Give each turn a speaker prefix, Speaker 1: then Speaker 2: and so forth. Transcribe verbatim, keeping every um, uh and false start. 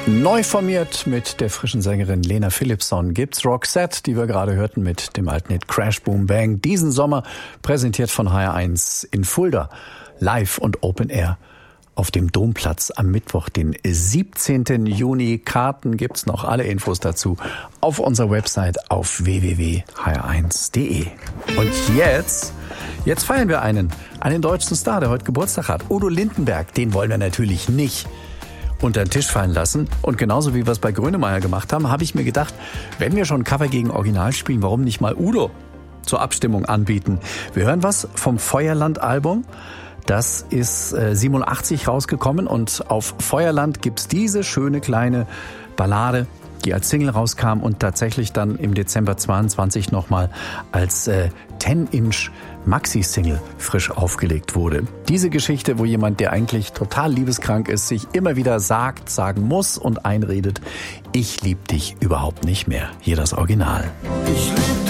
Speaker 1: Neu formiert mit der frischen Sängerin Lena Philipsson gibt's Roxette, die wir gerade hörten mit dem alten Hit Crash Boom Bang. Diesen Sommer präsentiert von H R eins in Fulda, live und Open Air auf dem Domplatz am Mittwoch, den siebzehnten Juni. Karten gibt's noch, alle Infos dazu auf unserer Website auf w w w punkt h r eins punkt d e. Und jetzt, jetzt feiern wir einen, einen deutschen Star, der heute Geburtstag hat. Udo Lindenberg, den wollen wir natürlich nicht unter den Tisch fallen lassen. Und genauso wie wir es bei Grönemeyer gemacht haben, habe ich mir gedacht, wenn wir schon Cover gegen Original spielen, warum nicht mal Udo zur Abstimmung anbieten? Wir hören was vom Feuerland-Album. Das ist äh, siebenundachtzig rausgekommen und auf Feuerland gibt's diese schöne kleine Ballade, die als Single rauskam und tatsächlich dann im Dezember zweiundzwanzig nochmal als äh, zehn-Inch Maxi-Single frisch aufgelegt wurde. Diese Geschichte, wo jemand, der eigentlich total liebeskrank ist, sich immer wieder sagt, sagen muss und einredet, ich lieb dich überhaupt nicht mehr. Hier das Original.
Speaker 2: Ich lieb